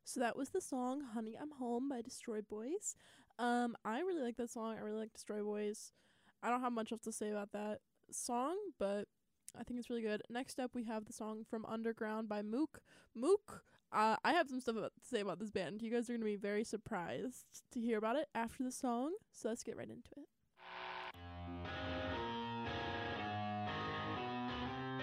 So that was the song Honey I'm Home by Destroy Boys. I really like that song. I really like Destroy Boys. I don't have much else to say about that song, but I think it's really good. Next up, we have the song From Underground by Mook. Mook, I have some stuff to say about this band. You guys are going to be very surprised to hear about it after the song, so let's get right into it.